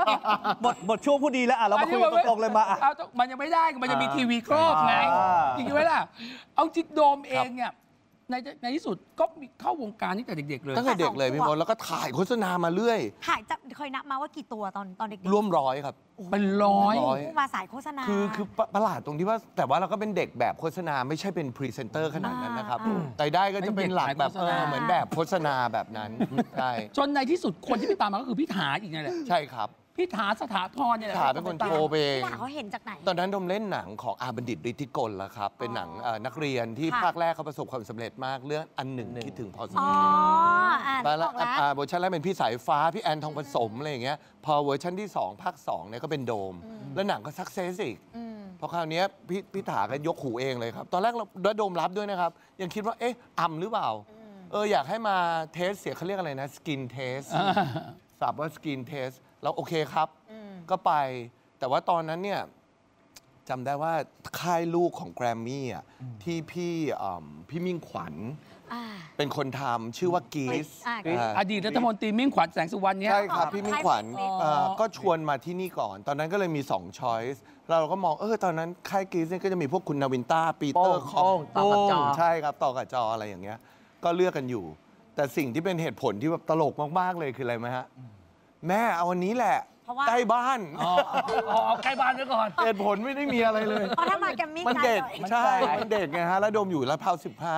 หมดช่วงพูดดีแล้วเรามาคุยตรงๆเลยมามันยังไม่ได้มันจะมีทีวีครอบไงจริงไหมล่ะเอาจิตโดมเองเนี่ยในที่สุดก็มีเข้าวงการตั้งแต่เด็กๆเลยตั้งแต่เด็กเลยพี่มดแล้วก็ถ่ายโฆษณามาเรื่อยถ่ายจะเคยนับมาว่ากี่ตัวตอนเด็กๆร่วม100ครับเป็น100 มาสายโฆษณาคือประหลาดตรงที่ว่าแต่ว่าเราก็เป็นเด็กแบบโฆษณาไม่ใช่เป็นพรีเซนเตอร์ขนาดนั้นนะครับแต่ได้ก็จะเป็นหลักแบบเหมือนแบบโฆษณาแบบนั้นใช่จนในที่สุดคนที่ไปตามมาก็คือพี่ถาอีกไงแหละใช่ครับพี่ถาสถาพรเนี่ยถาเป็นคนโทรไปเองพี่ถาเขาเห็นจากไหนตอนนั้นดมเล่นหนังของอาบัณฑิตฤทธิกลแล้วครับเป็นหนังนักเรียนที่ภาคแรกเขาประสบความสำเร็จมากเรื่องอันหนึ่งคิดถึงพอสมควรแล้วเวอร์ชันแรกเป็นพี่สายฟ้าพี่แอนทองผสมอะไรอย่างเงี้ยพอเวอร์ชันที่2ภาค2เนี่ยก็เป็นโดมแล้วหนังก็ซักเซสอีกพอคราวนี้พี่ถาก็ยกหูเองเลยครับตอนแรกเราโดมรับด้วยนะครับยังคิดว่าเอ๊ะหรือเปล่าอยากให้มาเทสเสียเขาเรียกอะไรนะสกินเทสสับว่าสกินเทสแล้วโอเคครับก็ไปแต่ว่าตอนนั้นเนี่ยจำได้ว่าค่ายลูกของแกรมมี่อ่ะที่พี่มิ่งขวัญเป็นคนทำชื่อว่ากีสอดีตรัฐมนตรีมิ่งขวัญแสงสุวรรณเนี่ยใช่ครับพี่มิ่งขวัญก็ชวนมาที่นี่ก่อนตอนนั้นก็เลยมี2 ช้อยส์เราก็มองตอนนั้นค่ายกีสเนี่ยก็จะมีพวกคุณนาวินต้าปีเตอร์คอมต่อกับจอใช่ครับต่อกับจออะไรอย่างเงี้ยก็เลือกกันอยู่แต่สิ่งที่เป็นเหตุผลที่แบบตลกมากๆเลยคืออะไรไหมฮะแม่เอาวันนี้แหละใกล้บ้านเอาใกล้บ้านไว้ก่อนเหตุผลไม่ได้มีอะไรเลยเพราะถ้ามาแกมมี่มันเด็กใช่มันเด็กไงฮะแล้วโดมอยู่ลาดพร้าว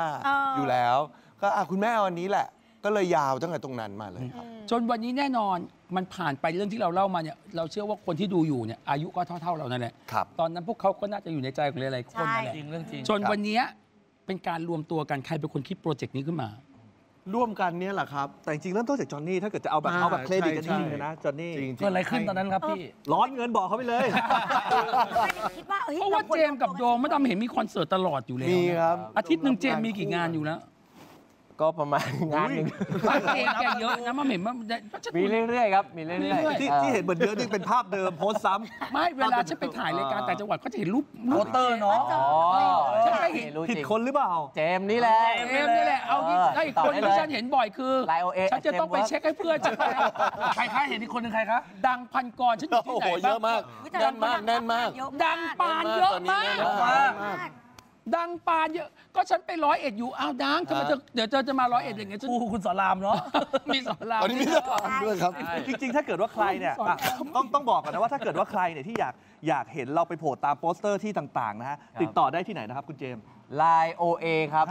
15อยู่แล้วก็คุณแม่วันนี้แหละก็เลยยาวตั้งแต่ตรงนั้นมาเลยครับจนวันนี้แน่นอนมันผ่านไปเรื่องที่เราเล่ามาเนี่ยเราเชื่อว่าคนที่ดูอยู่เนี่ยอายุก็เท่าเรานั่นแหละตอนนั้นพวกเขาก็น่าจะอยู่ในใจของหลายๆคนนั่นแหละเรื่องจริงจนวันนี้เป็นการรวมตัวกันใครเป็นคนคิดโปรเจกต์นี้ขึ้นมาร่วมกันเนี่ยแหละครับแต่จริงๆเริ่มต้นจากจอห์นนี่ถ้าเกิดจะเอาแบบเครดิตกันจริงๆนะจอห์นนี่เกิดอะไรขึ้นตอนนั้นครับพี่ร้อนเงินบอกเขาไปเลยคิดว่าเพราะว่าเจมกับโดมไม่ต้องเห็นมีคอนเสิร์ตตลอดอยู่แล้วมีครับอาทิตย์หนึ่งเจมมีกี่งานอยู่แล้วก็ประมาณงานหนึ่งเจมแกเยอะนะมาเห็นมีเรื่อยๆครับมีเรื่อยๆที่เห็นเหมือนเยอะนี่เป็นภาพเดิมโพสซ้ำไม่เวลาฉันไปถ่ายรายการแต่จังหวัดก็จะเห็นรูปโปสเตอร์เนาะฉันไม่เห็นผิดคนหรือเปล่าเจมนี่แหละเอาถ้าอีกคนที่ฉันเห็นบ่อยคือฉันจะต้องไปเช็คให้เพื่อนฉันใครเห็นอีกคนหนึ่งใครครับดังพันกรฉันอยู่ที่ไหนเยอะมากแน่นมากดังปานเยอะมากดังปานเยอะก็ฉันไป101อยู่อ้าวดังทำไมเดี๋ยวจะมา101อย่างเงี้ยคุณสอนรามเนาะมีสอนรามมีสอนรามด้วยครับจริงๆถ้าเกิดว่าใครเนี่ยต้องบอกก่อนนะว่าถ้าเกิดว่าใครเนี่ยที่อยากเห็นเราไปโผล่ตามโปสเตอร์ที่ต่างๆนะฮะติดต่อได้ที่ไหนนะครับคุณเจมส์ Line OA ครับ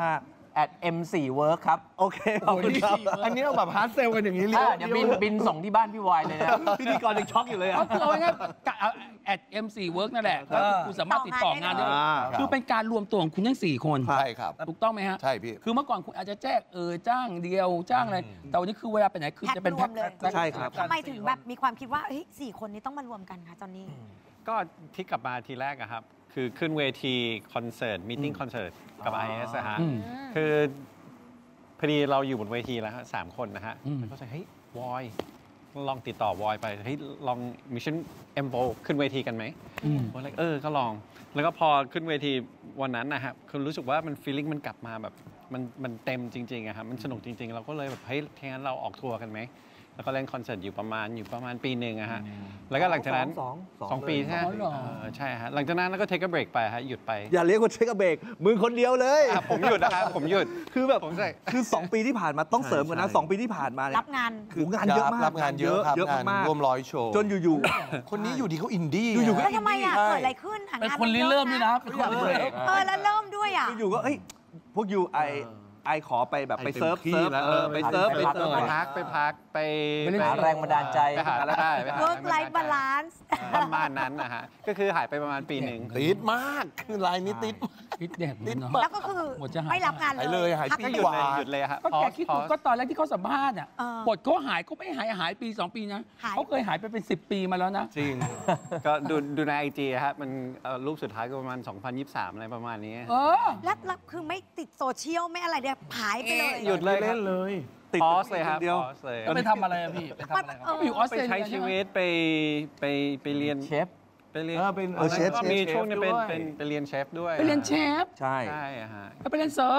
@M4Work ครับโอเคขอบคุณครับอันนี้เอาแบบฮาร์ดเซลกันอย่างนี้เลยเดี๋ยวบินส่งที่บ้านพี่วายเลยนะพิธีกรยังช็อกอยู่เลยอ่ะเอาง่ายๆ@M4Work นั่นแหละคุณสามารถติดต่องานได้คือเป็นการรวมตัวของคุณทั้ง4คนใช่ครับถูกต้องไหมฮะใช่พี่คือเมื่อก่อนคุณอาจจะแจ้งจ้างเดียวจ้างอะไรแต่วันนี้คือเวลาไปไหนคือจะเป็นแพ็คใช่ครับทำไมถึงแบบมีความคิดว่า4 คนนี้ต้องมารวมกันคะจอนนี่ก็ที่กลับมาทีแรกอะครับคือขึ้นเวทีคอนเสิร์ตมีติ้งคอนเสิร์ตกับ IS นะฮะคือพอดีเราอยู่บนเวทีแล้ว3 คนนะฮะก็จะวอยลองติดต่อวอยไปลองมิชชั่นM4 ขึ้นเวทีกันไหมว่าก็ลองแล้วก็พอขึ้นเวทีวันนั้นนะฮะคือรู้สึกว่ามันฟีลลิ่งมันกลับมาแบบมันเต็มจริงๆอะครับมันสนุกจริงๆเราก็เลยแบบถ้างั้นเราออกทัวร์กันไหมแล้วก็เล่นคอนเสิร์ตอยู่ประมาณปีหนึ่งอะฮะแล้วก็หลังจากนั้น2 ปีใช่ไหมใช่ฮะหลังจากนั้นแล้วก็เทคเบรกไปฮะหยุดไปอย่าเรียกว่าเทคเบรกมึงคนเดียวเลยผมหยุดนะครับผมหยุดคือแบบคือ2 ปีที่ผ่านมาต้องเสริมกันนะ2 ปีที่ผ่านมารับงานงานเยอะมากรับงานเยอะมากรวม100 โชว์จนอยู่ๆคนนี้อยู่ดีเขาอินดี้อยู่ๆก็ทำไมอ่ะเกิดอะไรขึ้นเป็นคนเริ่มนี่นะเป็นคนเบรกแล้วเริ่มด้วยอ่ะอยู่ก็พวกยูไอขอไปแบบไปเซิร์ฟไปเซิร์ฟไปพักไปหาแรงบันดาลใจไปหาอะไรได้ work life balance ประมาณนั้นนะฮะก็คือหายไปประมาณปีหนึ่งติดมากคือลายนี้ติดเด็ดเนาะแล้วก็คือไม่รับงานเลยหายปีกว่าหยุดเลยครับก็แกคิดดูก็ตอนแรกที่เขาสัมภาษณ์เนี่ยบทเขาหายก็ไม่หายปี2 ปีนะเขาเคยหายไปเป็น10 ปีมาแล้วนะจริงก็ดูใน IG ครับมันรูปสุดท้ายก็ประมาณ2023อะไรประมาณนี้แล้วคือไม่ติดโซเชียลไม่อะไรเดียวหายไปเลยหยุดเลยเล่นเลยติดเลยครับเดียวไปทำอะไรพี่ไปทำอะไรครับอยู่ออสเตรเลียไปใช้ชีวิตไปเรียนเชฟไปเรียนเชฟมีช่วงนึงเป็นไปเรียนเชฟด้วยไปเรียนเชฟใช่ฮะไปเรียนเซิร์ฟ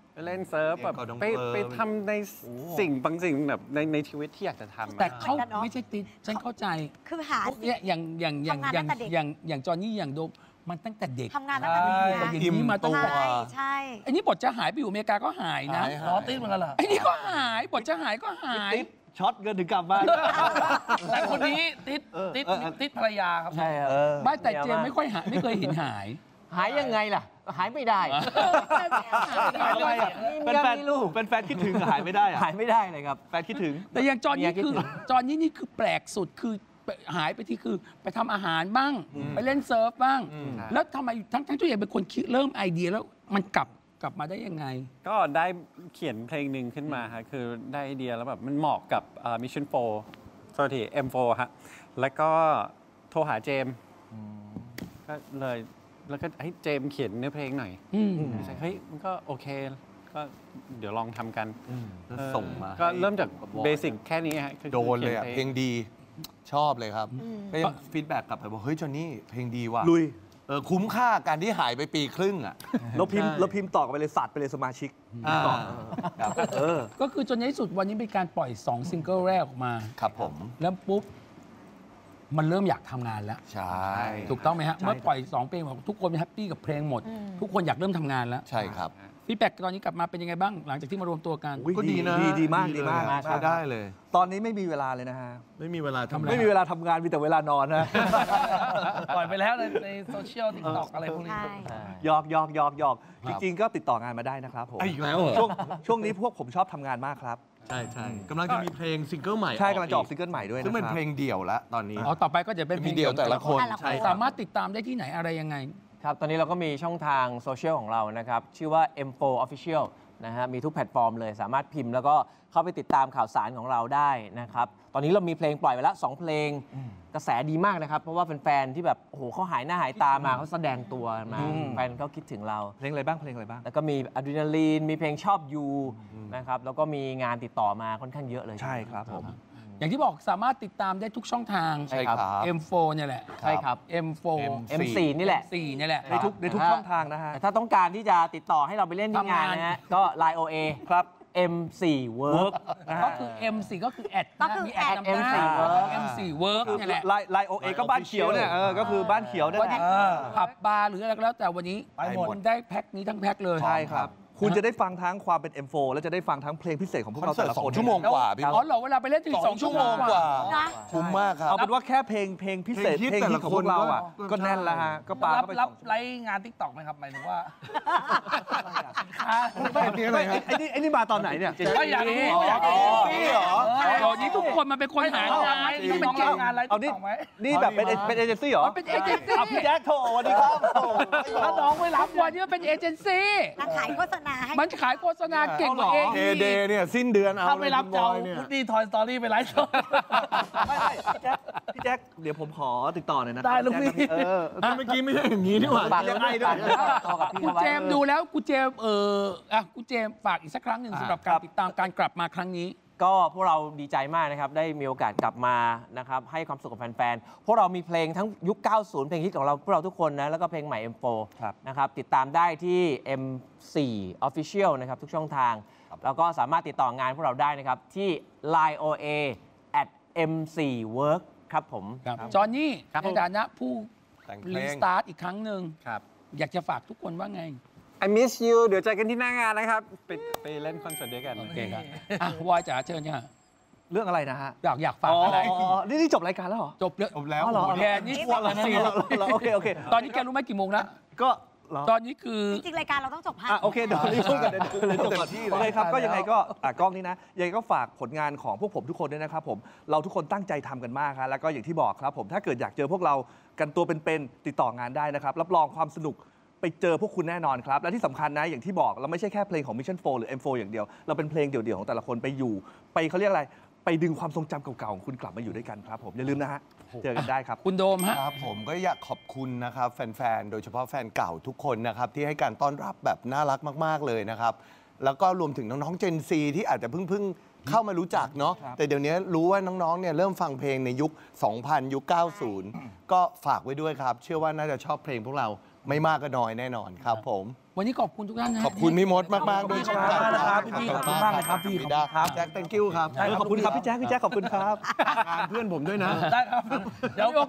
เล่นเซิร์ฟแบบไปทำในสิ่งบางสิ่งแบบในชีวิตที่อยากจะทำแต่เขาไม่ใช่ติดฉันเข้าใจคือหาพวกเนี้ยอย่างจอห์นนี่อย่างโดมมันตั้งแต่เด็กทำงานตั้งแต่เด็กแต่นะอย่างนี้มาต้องใช่ใช่ไอ้นี่บทจะหายไปอยู่อเมริกาก็หายนะล้อติดเหมือนกันเหรอไอ้นี่ก็หายบทจะหายก็หายติ๊ดช็อตเงินถึงกลับบ้านแต่คนนี้ติดภรรยาครับใช่ครับบ้านแต่เจมไม่ค่อยหายไม่เคยเห็นหายหายยังไงล่ะ หายไม่ได้ทำไมอ่ะเป็นแฟนเป็นแฟนคิดถึงหายไม่ได้อะหายไม่ได้เลยครับแฟนคิดถึงแต่อย่างจอห์นนี่เมียคิดคือถึงจอห์นนี่คือแปลกสุดคือหายไปที่คือไปทำอาหารบ้าง ไปเล่นเซิร์ฟบ้าง แล้วทำไมทั้งตัวเองเป็นคนคิดเริ่มไอเดียแล้วมันกลับมาได้ยังไงก็ได้เขียนเพลงหนึ่งขึ้นมาฮะคือได้ไอเดียแล้วแบบมันเหมาะกับMission 4 sorry M4 ฮะแล้วก็โทรหาเจมส์ก็เลยแล้วก็ให้เจมส์เขียนเนื้อเพลงหน่อยเฮ้ยมันก็โอเคก็เดี๋ยวลองทำกันส่งมาก็เริ่มจากเบสิกแค่นี้ฮะคือโดนเลยอะขีนเพลงดีชอบเลยครับก็ยังฟีดแบ็กกลับไปบอกเฮ้ยจอห์นนี่เพลงดีว่ะลุยคุ้มค่าการที่หายไปปีครึ่งอ่ะเราพิมพ์ต่อกันไปเลยสัตว์ไปเลยสมาชิกต่อก็คือจนในที่สุดวันนี้เป็นการปล่อย2ซิงเกิลแรกออกมาครับผมแล้วปุ๊บมันเริ่มอยากทำงานแล้วใช่ถูกต้องไหมฮะเมื่อปล่อย2เพลงบอกทุกคนแฮปปี้กับเพลงหมด ทุกคนอยากเริ่มทำงานแล้วใช่ครับฟีดแบ็กตอนนี้กลับมาเป็นยังไงบ้างหลังจากที่มารวมตัวกันก็ดีนะดีมากดีมากใช้ได้เลยตอนนี้ไม่มีเวลาเลยนะฮะไม่มีเวลาทำไม่มีเวลาทำงานมีแต่เวลานอนนะปล่อยไปแล้วในโซเชียลติ๊กต็อกอะไรพวกนี้ใช่หยอกจริงๆก็ติดต่องานมาได้นะครับผมอีกแล้วเหรอช่วงนี้พวกผมชอบทำงานมากครับใช่กำลังจะมีเพลงซิงเกิลใหม่ใช่กำลังจะออกซิงเกิลใหม่ด้วยนะซึ่งเป็นครับเพลงเดี่ยวแล้วตอนนี้อ๋อต่อไปก็จะเป็นเพลงมีเดี่ยวแต่ละคนใช่สามารถติดตามได้ที่ไหนอะไรยังไงครับ ตอนนี้เราก็มีช่องทางโซเชียลของเรานะครับ ชื่อว่า M4 Official นะฮะ มีทุกแพลตฟอร์มเลย สามารถพิมพ์แล้วก็เข้าไปติดตามข่าวสารของเราได้นะครับ ตอนนี้เรามีเพลงปล่อยไปแล้ว 2 เพลง กระแสดีมากนะครับ เพราะว่าแฟนๆ ที่แบบ โอ้โหเขาหายหน้าหายตามาเขาแสดงตัวมา แฟนเขาคิดถึงเราเพลงอะไรบ้างเพลงอะไรบ้างแล้วก็มีอะดรีนาลีน มีเพลงชอบยูนะครับ แล้วก็มีงานติดต่อมาค่อนข้างเยอะเลยใช่ครับผมอย่างที่บอกสามารถติดตามได้ทุกช่องทางใช่ครับ M4 เนี่ยแหละใช่ครับ M4 M4 นี่แหละ 4เนี่ยแหละในทุกช่องทางนะฮะแต่ถ้าต้องการที่จะติดต่อให้เราไปเล่นที่งานนะฮะ ก็ Line OA ครับ M4 Work ก็คือ M4 ก็คือแอดก็คือมีแอดแอดนำหน้า M4 Work M4 Work เนี่ยแหละไลน์โอเอก็บ้านเขียวเนี่ยก็คือบ้านเขียวนั่นวันแหนี้ละผับบาร์หรืออะไรก็แล้วแต่วันนี้ไปหมดคุณได้แพ็คนี้ทั้งแพ็คเลยใช่ครับ คุณจะได้ฟังทั้งความเป็น M4 และจะได้ฟังทั้งเพลงพิเศษของพวกคอนเราเสิแต่ร์ตละคน 2 ชั่วโมงกว่าพี่อ๋อเหรอเวลาไปเล่นถึง2 ชั่วโมงกว่านะคุ้มมากครับเอาเป็นว่าแค่เพลงพิเศษเพลงฮิตเพลงแต่ฮิละตของพวกเราอ่ะคนก็ก็แน่นแล้วฮะก็ปาเข้าไปรับไลฟ์งานติ๊กต็อกไหมครับหมายถึงว่าไอ้นี่มาตอนไหนเนี่ยก็อยากรู้นี่เหรอตอนนี้ทุกคนมันเป็นคนหางานนี่มันเก่งงานอะไรเอาติ๊นี่กต็อกไหมนี่แบบเป็นเอเจนซี่เหรอเป็นเอเจนซี่อ่ะพี่แจ๊คโทรสวัสดีครับถ้าน้องไม่รับวันนี้มันเป็นเอเจนซี่นางขายโฆษณาให้มันขายโฆษณาเก่งกว่าเองเฮเดเนี่ยสิ้นเดือนเอาถ้าไม่รับเลยจะเอาคุณบอยเนี่ยพุดดี้ทอยสตอรี่ไปไลฟ์สดไม่พี่แจ๊คเดี๋ยวผมขอติดต่อหน่อยนะได้ลูกพี่เออเมื่อกี้ไม่ใช่อย่างนี้นี่หว่าฝากยังไงด้วยต่อกับพี่คุณเขาไว้เจมส์ดูแล้วคุณเจมส์คุณเจมส์ฝากอีกสักครั้งหนึ่งสำหรับการติดตามการกลับมาครั้งนี้ก็พวกเราดีใจมากนะครับ ได้มีโอกาสกลับมานะครับให้ความสุขกับแฟนๆ พวกเรามีเพลงทั้งยุค 90 เพลงฮิตของเราพวกเราทุกคนนะ แล้วก็เพลงใหม่ M4 ครับนะครับ ติดตามได้ที่ M4 Official นะครับ ทุกช่องทาง แล้วก็สามารถติดต่องานพวกเราได้นะครับ ที่ Line OA @M4 Work ครับผมจอห์นนี่ครับในฐานะผู้แต่งเพลรีงสตาร์ทอีกครั้งหนึ่งครับอยากจะฝากทุกคนว่าไง I miss you เดี๋ยวเจอกันที่หน้างานนะครับ ไปเล่นคอนเสิร์ตด้วยกันโอเคครับวอยจ๋าเชิญค่ะเรื่องอะไรนะฮะอยากฝากอะไรนี่จบรายการแล้วเหรอจบเลยจบแล้วอ๋อเหรอแกนี่พวกละสี่โอเคตอนนี้แกรู้ไหมกี่โมงแล้วก็เหรอตอนนี้คือจริงๆรายการเราต้องจบ5 โอเคเดี๋ยวรีบพูดกันเดี๋ยวจบก่อนโอเคครับก็ยังไงก็กล้องนี้นะยังไงก็ฝากผลงานของพวกผมทุกคนด้วยนะครับผมเราทุกคนตั้งใจทำกันมากครับแล้วก็อย่างที่บอกครับผมถ้าเกิดอยากเจอพวกเรากันตัวเป็นๆติดต่องานได้นะครับรับรองความสนุกไปเจอพวกคุณแน่นอนครับและที่สำคัญนะอย่างที่บอกเราไม่ใช่แค่เพลงของ Mission 4 หรือ M4 อย่างเดียวเราเป็นเพลงเดี่ยวๆของแต่ละคนไปอยู่ไปเขาเรียกอะไรไปดึงความทรงจำเก่าๆของคุณกลับมาอยู่ด้วยกันครับผมอย่าลืมนะฮะเจอกันได้ครับคุณโดมฮะครับผมก็อยากขอบคุณนะครับแฟนๆ โดยเฉพาะแฟนเก่าทุกคนนะครับที่ให้การต้อนรับแบบน่ารักมากๆเลยนะครับแล้วก็รวมถึงน้องๆ Gen Z ที่อาจจะเพิ่งเข้ามารู้จักเนาะแต่เดี๋ยวนี้รู้ว่าน้องๆ เนี่ยเริ่มฟังเพลงในยุค 2000 ยุค 90 ก็ฝากไว้ด้วยครับ เชื่อว่าน่าจะชอบเพลงพวกเราไม่มากก็น้อยแน่นอนครับผมวันนี้ขอบคุณทุกท่านนะขอบคุณพี่มดมากๆด้วยขอบคุณนะครับพี่ขอบคุณมากเลยครับพี่พี่ดาครับแจ็ค thank you ครับขอบคุณครับพี่แจ๊คขอบคุณครับงานเพื่อนผมด้วยนะได้ครับ เดี๋ยว